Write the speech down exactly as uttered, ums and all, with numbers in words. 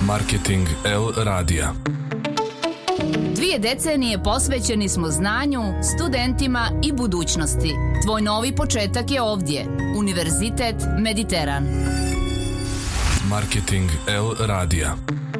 Marketing L radija. Dvije decenije posvećeni smo znanju, studentima i budućnosti. Tvoj novi početak je ovdje. Univerzitet Mediteran. Marketing L radija.